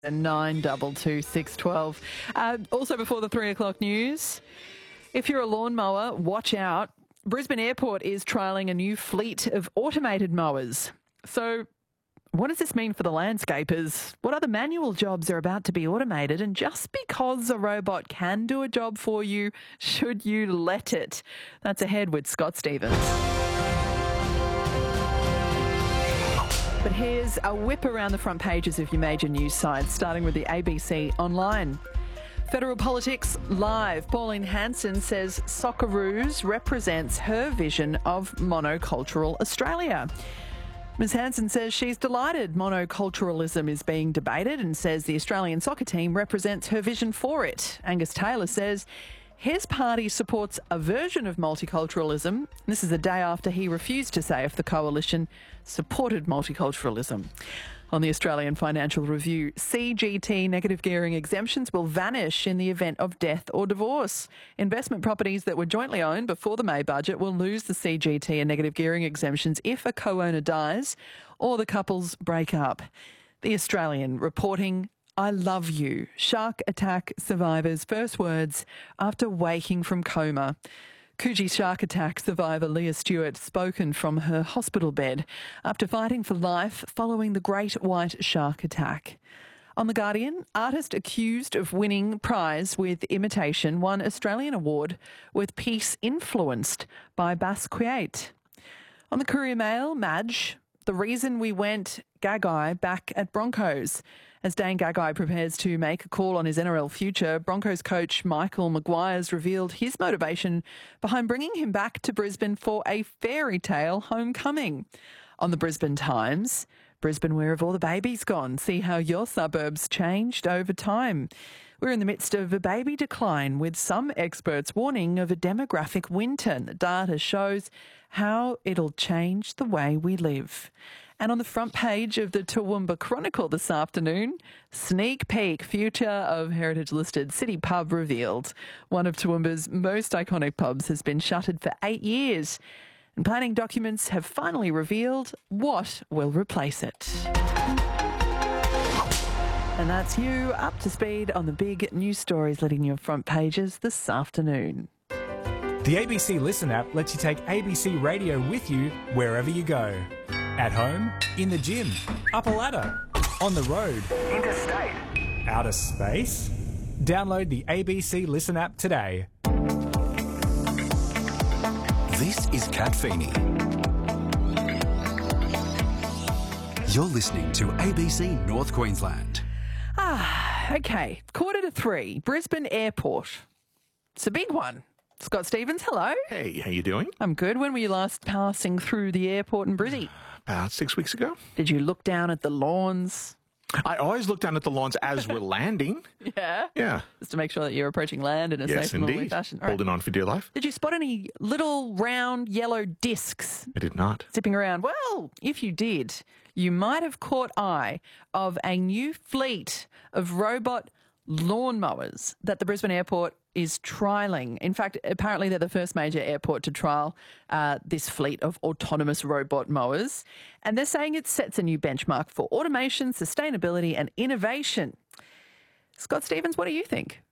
And 922612. Also before the 3 o'clock news, if you're a lawnmower, watch out. Brisbane Airport is trialling a new fleet of automated mowers. So what does this mean for the landscapers? What other manual jobs are about to be automated? And just because a robot can do a job for you, should you let it? That's ahead with Scott Stevens. But here's a whip around the front pages of your major news sites, starting with the ABC Online. Federal Politics Live. Pauline Hanson says Socceroos represents her vision of monocultural Australia. Ms Hanson says she's delighted monoculturalism is being debated and says the Australian soccer team represents her vision for it. Angus Taylor says his party supports a version of multiculturalism. This is a day after he refused to say if the coalition supported multiculturalism. On the Australian Financial Review, CGT negative gearing exemptions will vanish in the event of death or divorce. Investment properties that were jointly owned before the May budget will lose the CGT and negative gearing exemptions if a co-owner dies or the couples break up. The Australian reporting, I love you. Shark attack survivor's first words after waking from coma. Coogee shark attack survivor Leah Stewart spoken from her hospital bed after fighting for life following the great white shark attack. On The Guardian, artist accused of winning prize with imitation won Australian award with piece influenced by Basquiat. On the Courier Mail, Madge, the reason we went Gagai back at Broncos. As Dane Gagai prepares to make a call on his NRL future, Broncos coach Michael Maguire's revealed his motivation behind bringing him back to Brisbane for a fairy tale homecoming. On the Brisbane Times, Brisbane, where have all the babies gone? See how your suburbs changed over time. We're in the midst of a baby decline, with some experts warning of a demographic winter. The data shows how it'll change the way we live. And on the front page of the Toowoomba Chronicle this afternoon, sneak peek, future of heritage-listed City Pub revealed. One of Toowoomba's most iconic pubs has been shuttered for 8 years, and planning documents have finally revealed what will replace it. And that's you up to speed on the big news stories leading your front pages this afternoon. The ABC Listen app lets you take ABC Radio with you wherever you go. At home, in the gym, up a ladder, on the road, interstate, outer space. Download the ABC Listen app today. This is Kat Feeney. You're listening to ABC North Queensland. Okay. 2:45, Brisbane Airport. It's a big one. Scott Stevens, hello. Hey, how you doing? I'm good. When were you last passing through the airport in Brizzy? About 6 weeks ago. Did you look down at the lawns? I always look down at the lawns as we're landing. Yeah? Yeah. Just to make sure that you're approaching land in a Yes, safe and orderly indeed. fashion. All right. Holding on for dear life. Did you spot any little round yellow discs I did not. zipping around? Well, if you did, you might have caught eye of a new fleet of robot lawnmowers that the Brisbane Airport is trialling. In fact, apparently they're the first major airport to trial this fleet of autonomous robot mowers. And they're saying it sets a new benchmark for automation, sustainability and innovation. Scott Stevens, what do you think?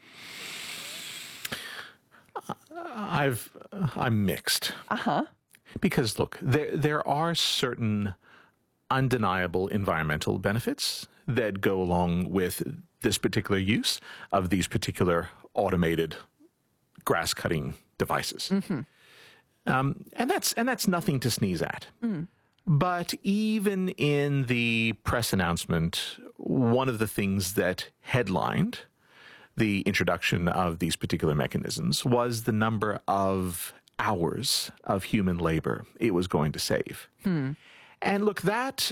I'm mixed. Because look, there are certain undeniable environmental benefits that go along with this particular use of these particular automated grass cutting devices. And that's nothing to sneeze at. But even in the press announcement, one of the things that headlined the introduction of these particular mechanisms was the number of hours of human labor it was going to save. And look, that,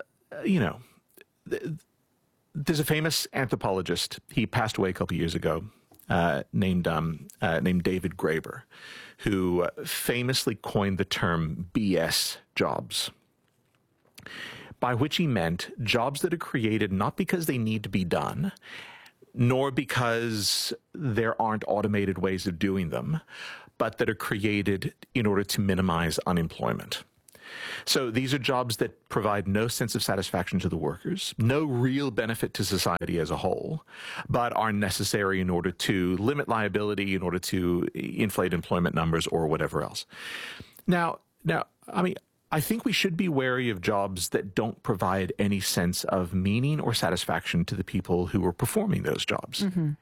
there's a famous anthropologist, he passed away a couple years ago, named David Graeber, who famously coined the term BS jobs, by which he meant jobs that are created not because they need to be done, nor because there aren't automated ways of doing them, but that are created in order to minimize unemployment. So these are jobs that provide no sense of satisfaction to the workers, no real benefit to society as a whole, but are necessary in order to limit liability, in order to inflate employment numbers or whatever else. Now, I mean, I think we should be wary of jobs that don't provide any sense of meaning or satisfaction to the people who are performing those jobs. Mm-hmm.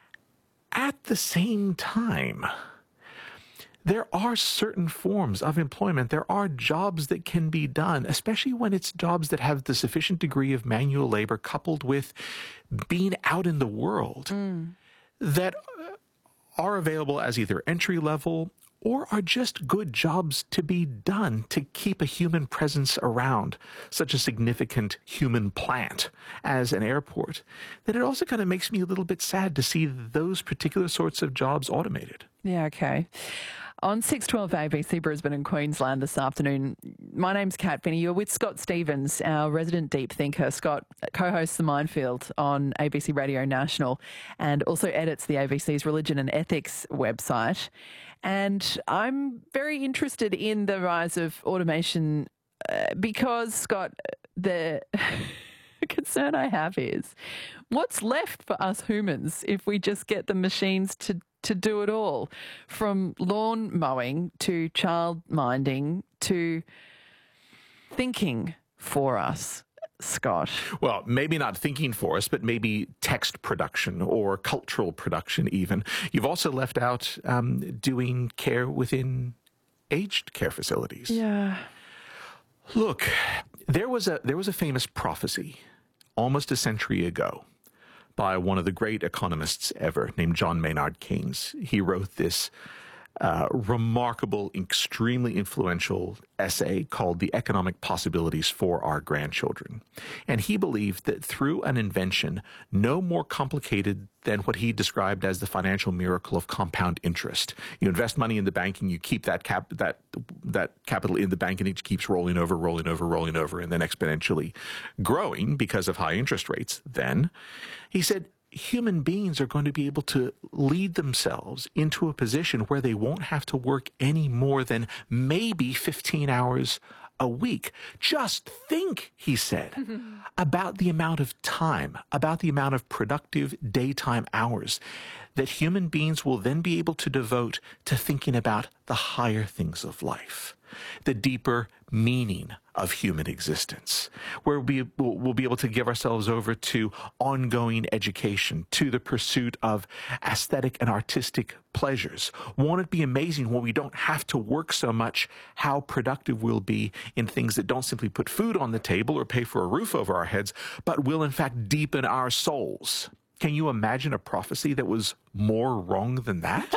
At the same time, there are certain forms of employment. There are jobs that can be done, especially when it's jobs that have the sufficient degree of manual labor coupled with being out in the world that are available as either entry level or are just good jobs to be done to keep a human presence around such a significant human plant as an airport, that it also kind of makes me a little bit sad to see those particular sorts of jobs automated. Yeah, okay. On 612 ABC Brisbane and Queensland this afternoon, my name's Kat Finney. You're with Scott Stevens, our resident deep thinker. Scott co-hosts The Minefield on ABC Radio National and also edits the ABC's Religion and Ethics website. And I'm very interested in the rise of automation because, Scott, the concern I have is what's left for us humans if we just get the machines to do it all, from lawn mowing to child minding to thinking for us, Scott? Well, maybe not thinking for us, but maybe text production or cultural production even. You've also left out doing care within aged care facilities. Yeah. Look, there was a famous prophecy almost a century ago by one of the great economists ever named John Maynard Keynes. He wrote this remarkable, extremely influential essay called The Economic Possibilities for Our Grandchildren. And he believed that through an invention no more complicated than what he described as the financial miracle of compound interest. You invest money in the bank and you keep that capital in the bank, and it keeps rolling over, and then exponentially growing because of high interest rates. Then he said, human beings are going to be able to lead themselves into a position where they won't have to work any more than maybe 15 hours a week. Just think, he said, about the amount of time, about the amount of productive daytime hours that human beings will then be able to devote to thinking about the higher things of life, the deeper meaning of human existence, where we'll be able to give ourselves over to ongoing education, to the pursuit of aesthetic and artistic pleasures. Won't it be amazing when we don't have to work so much, how productive we'll be in things that don't simply put food on the table or pay for a roof over our heads, but will in fact deepen our souls? Can you imagine a prophecy that was more wrong than that?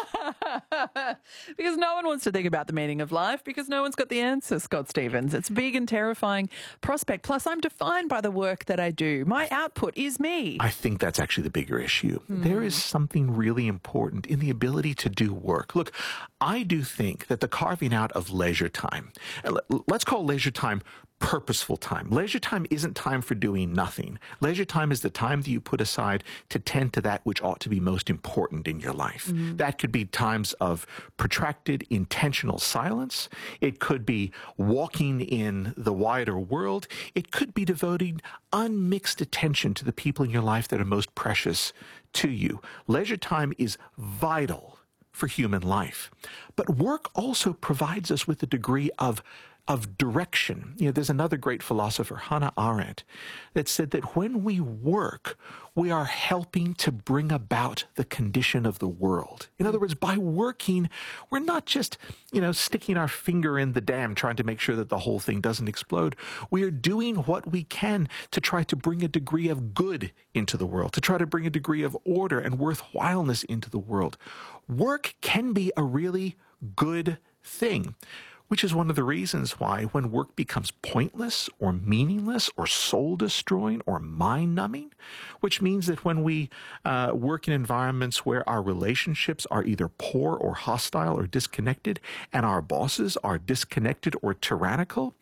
Because no one wants to think about the meaning of life because no one's got the answer, Scott Stevens. It's a big and terrifying prospect. Plus, I'm defined by the work that I do. My output is me. I think that's actually the bigger issue. There is something really important in the ability to do work. Look, I do think that the carving out of leisure time, let's call leisure time purposeful time. Leisure time isn't time for doing nothing. Leisure time is the time that you put aside to tend to that which ought to be most important in your life. That could be times of protracted, intentional silence. It could be walking in the wider world. It could be devoting unmixed attention to the people in your life that are most precious to you. Leisure time is vital for human life. But work also provides us with a degree of direction. You know, there's another great philosopher, Hannah Arendt, that said that when we work, we are helping to bring about the condition of the world. In other words, by working, we're not just, sticking our finger in the dam trying to make sure that the whole thing doesn't explode. We are doing what we can to try to bring a degree of good into the world, to try to bring a degree of order and worthwhileness into the world. Work can be a really good thing, which is one of the reasons why when work becomes pointless or meaningless or soul-destroying or mind-numbing, which means that when we work in environments where our relationships are either poor or hostile or disconnected, and our bosses are disconnected or tyrannical,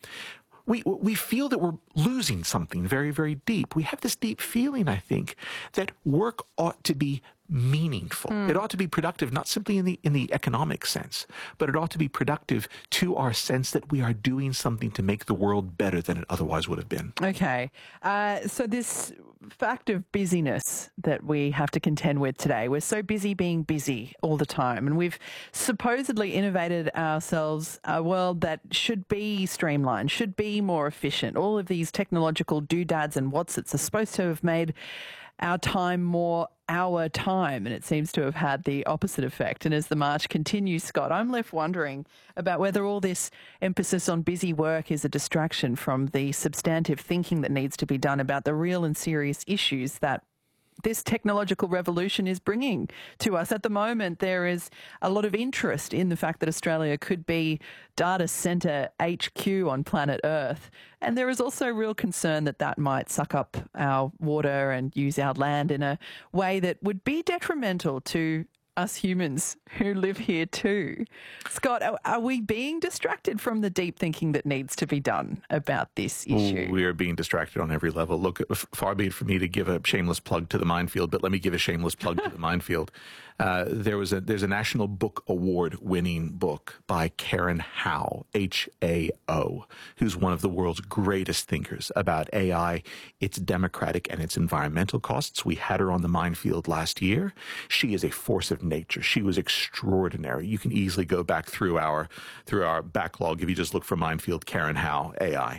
we feel that we're losing something very, very deep. We have this deep feeling, I think, that work ought to be meaningful. It ought to be productive, not simply in the economic sense, but it ought to be productive to our sense that we are doing something to make the world better than it otherwise would have been. Okay. So this fact of busyness that we have to contend with today, we're so busy being busy all the time, and we've supposedly innovated ourselves a world that should be streamlined, should be more efficient. All of these technological doodads and whatsits are supposed to have made our time more our time, and it seems to have had the opposite effect. And as the march continues, Scott, I'm left wondering about whether all this emphasis on busy work is a distraction from the substantive thinking that needs to be done about the real and serious issues that this technological revolution is bringing to us. At the moment, there is a lot of interest in the fact that Australia could be data centre HQ on planet Earth. And there is also real concern that that might suck up our water and use our land in a way that would be detrimental to us humans who live here too. Scott, are we being distracted from the deep thinking that needs to be done about this issue? We are being distracted on every level. Look, far be it for me to give a shameless plug to the Minefield, but let me give a shameless plug to the Minefield. There's a National Book Award winning book by Karen Hao, H-A-O, who's one of the world's greatest thinkers about AI, its democratic and its environmental costs. We had her on the Minefield last year. She is a force of nature. She was extraordinary. You can easily go back through our backlog if you just look for Minefield Karen Hao AI.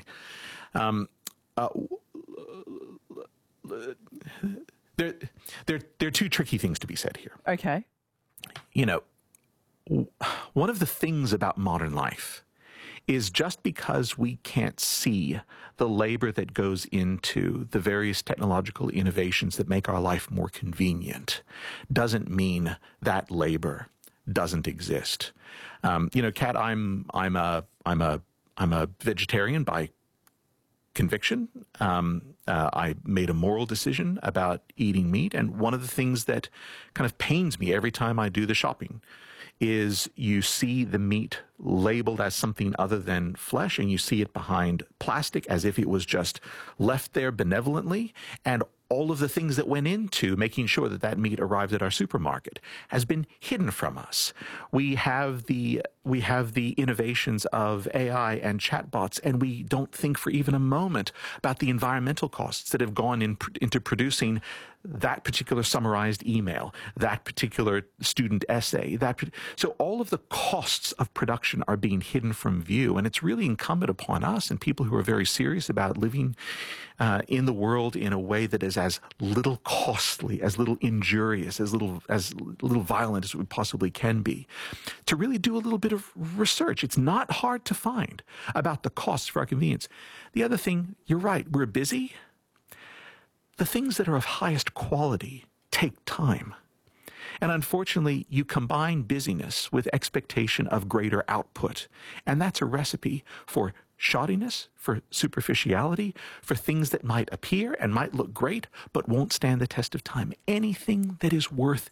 There are two tricky things to be said here. Okay. You know, one of the things about modern life is just because we can't see the labor that goes into the various technological innovations that make our life more convenient doesn't mean that labor doesn't exist. You know, Kat, I'm a vegetarian by conviction. I made a moral decision about eating meat, and one of the things that kind of pains me every time I do the shopping is you see the meat labeled as something other than flesh, and you see it behind plastic as if it was just left there benevolently, and all of the things that went into making sure that that meat arrived at our supermarket has been hidden from us. We have the innovations of AI and chatbots, and we don't think for even a moment about the environmental costs that have gone into producing that particular summarized email, that particular student essay. So all of the costs of production are being hidden from view, and it's really incumbent upon us and people who are very serious about living in the world in a way that is as little costly, as little injurious, as little violent as we possibly can be, to really do a little bit of research. It's not hard to find about the costs for our convenience. The other thing, you're right, we're busy. The things that are of highest quality take time. And unfortunately, you combine busyness with expectation of greater output. And that's a recipe for shoddiness, for superficiality, for things that might appear and might look great, but won't stand the test of time. Anything that is worth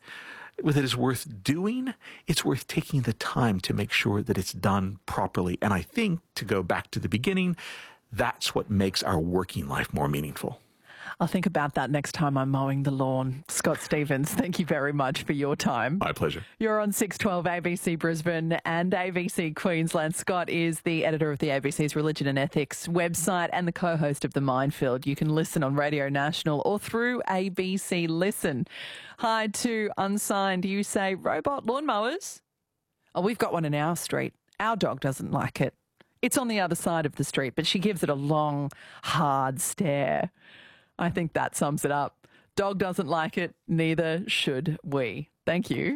doing, it's worth taking the time to make sure that it's done properly. And I think, to go back to the beginning, that's what makes our working life more meaningful. I'll think about that next time I'm mowing the lawn. Scott Stephens, thank you very much for your time. My pleasure. You're on 612 ABC Brisbane and ABC Queensland. Scott is the editor of the ABC's Religion and Ethics website and the co-host of The Minefield. You can listen on Radio National or through ABC Listen. Hi to Unsigned. You say, robot lawnmowers? Oh, we've got one in our street. Our dog doesn't like it. It's on the other side of the street, but she gives it a long, hard stare. I think that sums it up. Dog doesn't like it, neither should we. Thank you.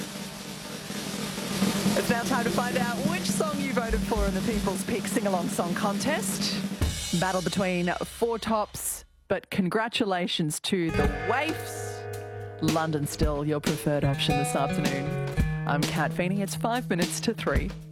It's now time to find out which song you voted for in the People's Pick Sing-Along Song Contest. Battle between four tops, but congratulations to the Waifs. London still your preferred option this afternoon. I'm Kat Feeney. It's 5 minutes to 3.